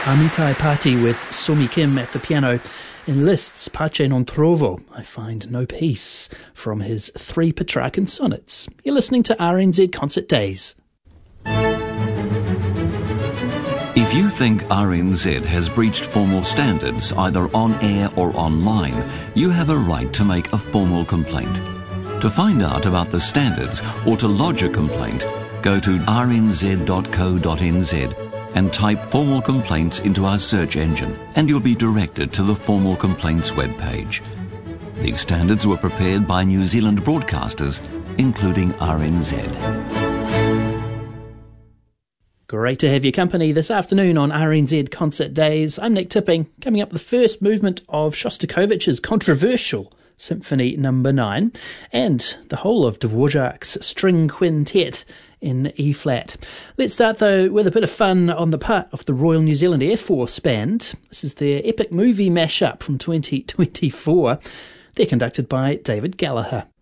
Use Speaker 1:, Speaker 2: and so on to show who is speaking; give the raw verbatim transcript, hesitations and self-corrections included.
Speaker 1: Amitai Party with Somi Kim at the piano. In Liszt's Pace non trovo, I find no peace, from his three Petrarchan sonnets. You're listening to R N Z Concert Days.
Speaker 2: If you think R N Z has breached formal standards, either on air or online, you have a right to make a formal complaint. To find out about the standards or to lodge a complaint, go to r n z dot co dot n z and type formal complaints into our search engine, and you'll be directed to the formal complaints webpage. These standards were prepared by New Zealand broadcasters, including R N Z.
Speaker 1: Great to have your company this afternoon on R N Z Concert Days. I'm Nick Tipping. Coming up, the first movement of Shostakovich's controversial Symphony Number nine, and the whole of Dvorak's String Quintet in E-flat. Let's start, though, with a bit of fun on the part of the Royal New Zealand Air Force Band. This is their epic movie mashup from twenty twenty-four. They're conducted by David Gallagher.